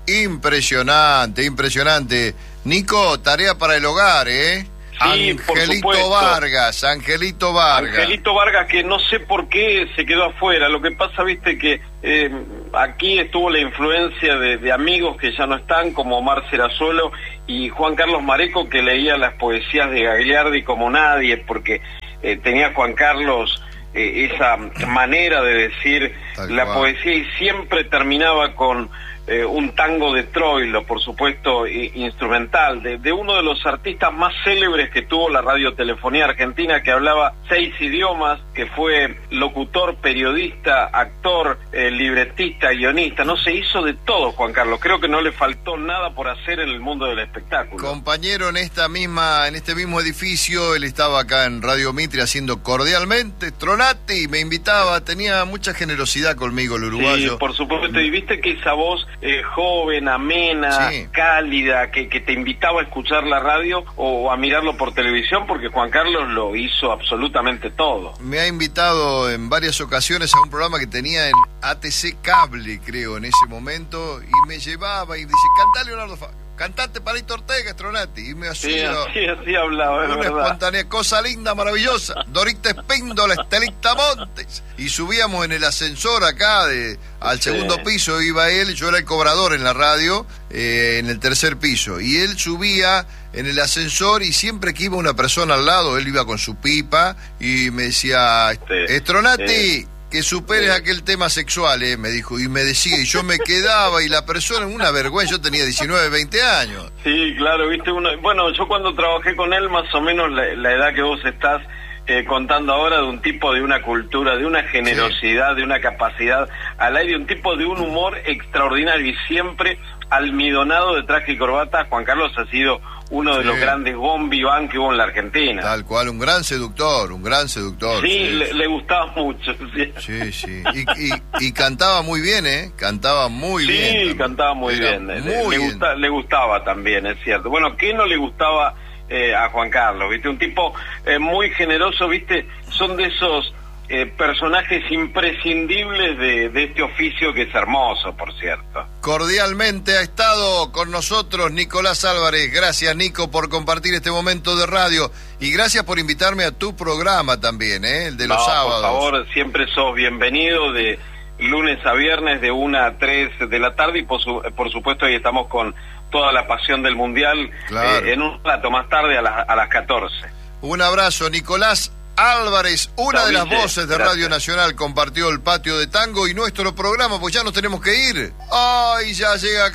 Impresionante, impresionante. Nico, tarea para el hogar, ¿eh? Sí, Angelito Vargas. Angelito Vargas, que no sé por qué se quedó afuera. Lo que pasa, viste, que aquí estuvo la influencia de amigos que ya no están, como Omar Serazuelo y Juan Carlos Mareco, que leía las poesías de Gagliardi como nadie, porque tenía Juan Carlos esa manera de decir la poesía, y siempre terminaba con un tango de Troilo, por supuesto, instrumental, de uno de los artistas más célebres que tuvo la radiotelefonía argentina, que hablaba 6 idiomas, que fue locutor, periodista, actor, libretista, guionista. No, se hizo de todo, Juan Carlos. Creo que no le faltó nada por hacer en el mundo del espectáculo. Compañero, en este mismo edificio, él estaba acá en Radio Mitre haciendo Cordialmente, Stronati, me invitaba, tenía mucha generosidad conmigo el uruguayo. Sí, por supuesto, y viste que esa voz joven, amena, sí, cálida, que te invitaba a escuchar la radio o a mirarlo por televisión, porque Juan Carlos lo hizo absolutamente todo. Me ha invitado en varias ocasiones a un programa que tenía en ATC Cable, creo, en ese momento, y me llevaba y dice, cantá Leonardo Fabio, cantate Palito Ortega, Stronati, y me hacía... Sí, así hablaba, es una verdad. Espontánea, cosa linda, maravillosa, Dorita Espíndola, Estelita Montes, y subíamos en el ascensor acá al segundo piso, iba él, yo era el cobrador en la radio, en el tercer piso, y él subía en el ascensor, y siempre que iba una persona al lado, él iba con su pipa, y me decía, Stronati, que superes aquel tema sexual, me dijo, y me decía, y yo me quedaba, y la persona, una vergüenza, yo tenía 19, 20 años. Sí, claro, viste, bueno, yo cuando trabajé con él, más o menos la edad que vos estás contando ahora, de un tipo de una cultura, de una generosidad, de una capacidad al aire, un tipo de un humor extraordinario, y siempre almidonado de traje y corbata. Juan Carlos ha sido uno de los grandes bon vivant que hubo en la Argentina. Tal cual, un gran seductor. Sí, le gustaba mucho. Sí. Y cantaba muy bien, cantaba muy bien. Sí, cantaba muy bien. Le gustaba también, es cierto. Bueno, ¿qué no le gustaba a Juan Carlos? ¿Viste? Un tipo muy generoso, ¿viste? Son de esos personajes imprescindibles de este oficio, que es hermoso, por cierto. Cordialmente ha estado con nosotros Nicolás Álvarez. Gracias, Nico, por compartir este momento de radio, y gracias por invitarme a tu programa también, el de los sábados. Por favor, siempre sos bienvenido, de lunes a viernes de 1 a 3 de la tarde, y por supuesto ahí estamos con toda la pasión del Mundial, en un rato más tarde a las 14. Un abrazo, Nicolás Álvarez, una de las voces de Radio Nacional, compartió el patio de tango y nuestro programa, pues ya nos tenemos que ir. ¡Ay, ya llega acá!